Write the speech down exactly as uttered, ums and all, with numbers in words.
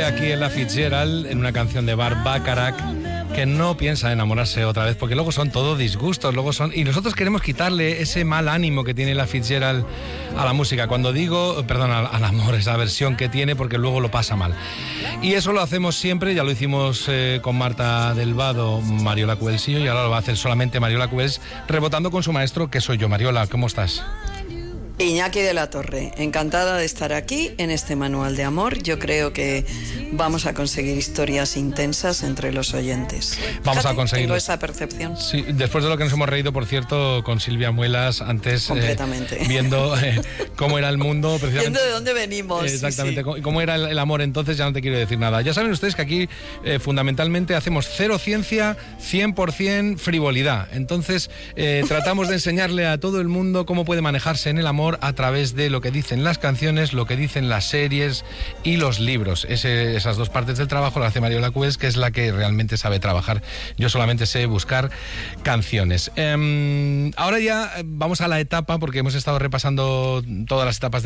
aquí en La Fitzgerald, en una canción de Burt Bacharach, que no piensa enamorarse otra vez, porque luego son todo disgustos, luego son... Y nosotros queremos quitarle ese mal ánimo que tiene La Fitzgerald a la música. Cuando digo, perdón, al, al amor, esa versión que tiene, porque luego lo pasa mal. Y eso lo hacemos siempre, ya lo hicimos eh, con Marta del Vado, Mariola Cuelsillo, y ahora lo va a hacer solamente Mariola Cuels, rebotando con su maestro, que soy yo. Mariola, ¿cómo estás? Iñaki de la Torre, encantada de estar aquí en este manual de amor. Yo creo que vamos a conseguir historias intensas entre los oyentes. Vamos Fíjate, a conseguirlo. Tengo esa percepción. Sí, después de lo que nos hemos reído, por cierto, con Silvia Muelas, antes completamente. Eh, viendo eh, cómo era el mundo, precisamente. Viendo de dónde venimos. Eh, exactamente, sí, sí. Cómo era el, el amor entonces, ya no te quiero decir nada. Ya saben ustedes que aquí eh, fundamentalmente hacemos cero ciencia, cien por ciento frivolidad. Entonces eh, tratamos de enseñarle a todo el mundo cómo puede manejarse en el amor a través de lo que dicen las canciones, lo que dicen las series y los libros. Ese, esas dos partes del trabajo las hace Mariola Cuels, que es la que realmente sabe trabajar. Yo solamente sé buscar canciones. Eh, ahora ya vamos a la etapa, porque hemos estado repasando todas las etapas de